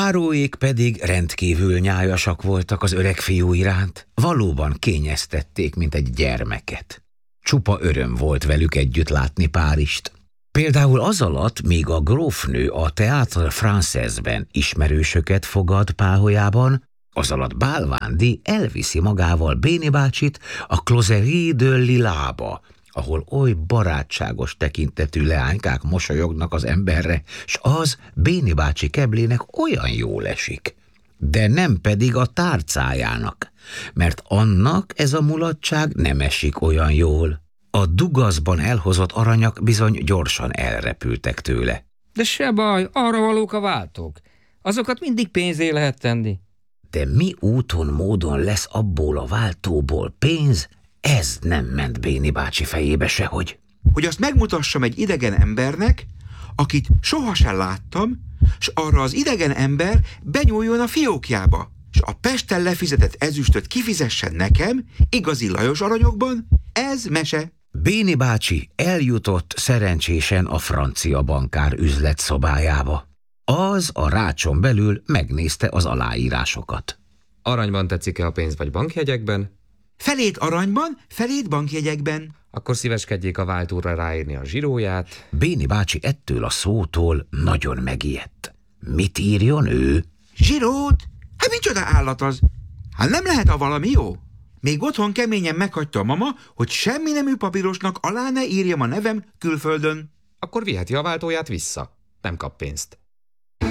járóék pedig rendkívül nyájasak voltak az öreg fiú iránt. Valóban kényeztették, mint egy gyermeket. Csupa öröm volt velük együtt látni Párizst. Például az alatt, míg a grófnő a Théâtre Française-ben ismerősöket fogad páholyában, az alatt Bálvándi elviszi magával Béni bácsit a Closerie de Lilába, ahol oly barátságos tekintetű leánykák mosolyognak az emberre, s az Béni bácsi keblének olyan jól esik. De nem pedig a tárcájának, mert annak ez a mulatság nem esik olyan jól. A dugaszban elhozott aranyak bizony gyorsan elrepültek tőle. De se baj, arra valók a váltók. Azokat mindig pénzé lehet tenni. De mi úton, módon lesz abból a váltóból pénz, ez nem ment Béni bácsi fejébe sehogy. Hogy azt megmutassam egy idegen embernek, akit sohasem láttam, s arra az idegen ember benyúljon a fiókjába, s a Pesten lefizetett ezüstöt kifizessen nekem, igazi Lajos aranyokban, ez mese. Béni bácsi eljutott szerencsésen a francia bankár üzletszobájába. Az a rácson belül megnézte az aláírásokat. Aranyban tetszik-e a pénz vagy bankjegyekben? Felét aranyban, felét bankjegyekben. Akkor szíveskedjék a váltóra ráírni a zsiróját. Béni bácsi ettől a szótól nagyon megijedt. Mit írjon ő? Zsirót? Hát micsoda állat az? Hát nem lehet a valami jó? Még otthon keményen meghagyta a mama, hogy semmi nemű papírosnak alá ne írjam a nevem külföldön. Akkor viheti a váltóját vissza. Nem kap pénzt.